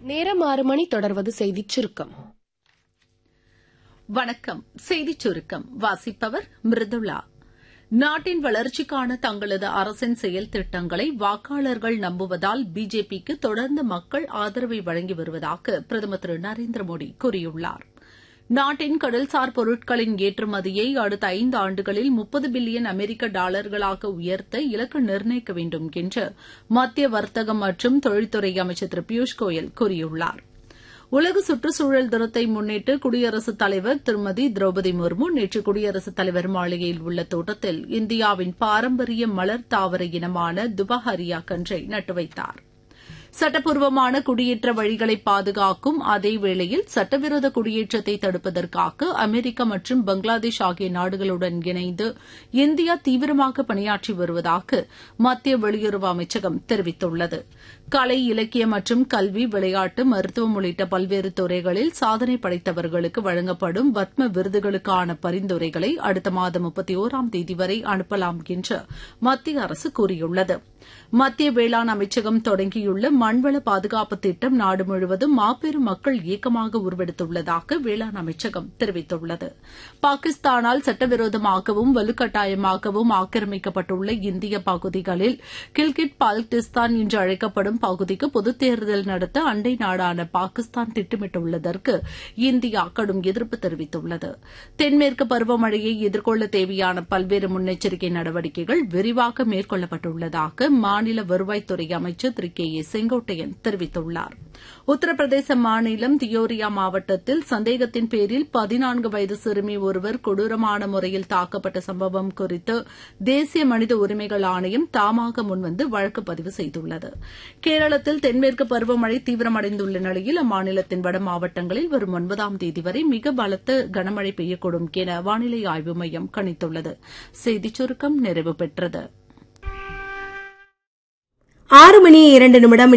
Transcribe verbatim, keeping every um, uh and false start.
நேரம் ஆறு மணி தொடர்வது செய்திச் சுருக்கம். வணக்கம். செய்திச் சுருக்கம் வாசிப்பவர் மிருதுளா. நாட்டின் வளர்ச்சிக்கான தங்களது அரசின் செயல் திட்டங்களை வாக்காளர்கள் நம்புவதால் பிஜேபிக்கு தொடர்ந்து மக்கள் ஆதரவை வழங்கி வருவதாக பிரதமர் திரு நரேந்திர மோடி கூறியுள்ளார். நாட்டின் கடல்சார் பொருட்களின் ஏற்றுமதியை அடுத்த ஐந்து ஆண்டுகளில் முப்பது பில்லியன் அமெரிக்க டாலர்களாக உயர்த்த இலக்கு நிர்ணயிக்க வேண்டும் என்று மத்திய வர்த்தகம் மற்றும் தொழில்துறை அமைச்சர் திரு பியூஷ் கோயல் கூறியுள்ளார். உலக சுற்றுச்சூழல் தினத்தை முன்னிட்டு குடியரசுத் தலைவர் திருமதி திரௌபதி முர்மு நேற்று குடியரசுத் தலைவர் மாளிகையில் உள்ள தோட்டத்தில் இந்தியாவின் பாரம்பரிய மலர் தாவர இனமான துபஹரியா கன்றை நட்டு வைத்தார். சட்டப்பூர்வமான குடியேற்ற வழிகளை பாதுகாக்கும் அதேவேளையில் சட்டவிரோத குடியேற்றத்தை தடுப்பதற்காக அமெரிக்கா மற்றும் பங்களாதேஷ் ஆகிய நாடுகளுடன் இணைந்து இந்தியா தீவிரமாக பணியாற்றி வருவதாக மத்திய வெளியுறவு அமைச்சகம் தெரிவித்துள்ளது. கலை, இலக்கியம் மற்றும் கல்வி, விளையாட்டு, மருத்துவம் உள்ளிட்ட பல்வேறு துறைகளில் சாதனை படைத்தவர்களுக்கு வழங்கப்படும் பத்ம விருதுகளுக்கான பரிந்துரைகளை அடுத்த மாதம் முப்பத்தி ஒராம் தேதி வரை அனுப்பலாம் என்று மத்திய அரசு கூறியுள்ளது. மத்திய வேளாண் அமைச்சகம் தொடங்கியுள்ள மண்வள பாதுகாப்பு திட்டம் நாடு முழுவதும் மாபெரும் மக்கள் இயக்கமாக உருவெடுத்துள்ளதாக வேளாண் அமைச்சகம் தெரிவித்துள்ளது. பாகிஸ்தானால் சட்டவிரோதமாகவும் வலுக்கட்டாயமாகவும் ஆக்கிரமிக்கப்பட்டுள்ள இந்திய பகுதிகளில் கில்கிட் பால்டிஸ்தான் என்று அழைக்கப்படும் பகுதிக்கு பொதுத் தேர்தல் நடத்த அண்டை நாடான பாகிஸ்தான் திட்டமிட்டுள்ளதற்கு இந்தியா கடும் எதிர்ப்பு தெரிவித்துள்ளது. தென்மேற்கு பருவமழையை எதிர்கொள்ள தேவையான பல்வேறு முன்னெச்சரிக்கை நடவடிக்கைகள் விரிவாக மேற்கொள்ளப்பட்டுள்ளதாக மாநில வருவாய்த்துறை அமைச்சர் திரு கே ஏ செங்கோட்டையன் தெரிவித்துள்ளார். உத்தரப்பிரதேச மாநிலம் தியோரியா மாவட்டத்தில் சந்தேகத்தின் பேரில் பதினான்கு வயது சிறுமி ஒருவர் கொடூரமான முறையில் தாக்கப்பட்ட சம்பவம் குறித்து தேசிய மனித உரிமைகள் ஆணையம் தாமாக முன்வந்து வழக்கு பதிவு செய்துள்ளது. கேரளத்தில் தென்மேற்கு பருவமழை தீவிரமடைந்துள்ள நிலையில் அம்மாநிலத்தின் வட மாவட்டங்களில் வரும் ஒன்பதாம் தேதி வரை மிக பலத்த கனமழை பெய்யக்கூடும் என வானிலை ஆய்வு மையம் கணித்துள்ளது. செய்திச் சுருக்கம் நிறைவு பெற்றது. ஆறு மணி இரண்டு நிமிடம்.